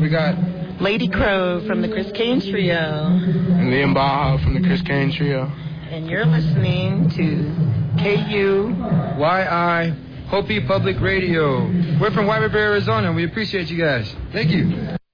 We got Lady Crow from the Chris Kane Trio. And Liam Baja from the Chris Kane Trio. And you're listening to KUYI Hopi Public Radio. We're from White River, Arizona. We appreciate you guys. Thank you.